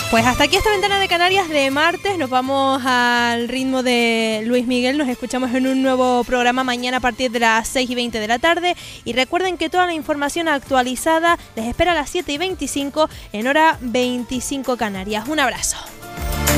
Pues hasta aquí esta ventana de Canarias de martes. Nos vamos al ritmo de Luis Miguel. Nos escuchamos en un nuevo programa mañana a partir de las 6:20 de la tarde. Y recuerden que toda la información actualizada les espera a las 7:25 en hora 25 Canarias. Un abrazo.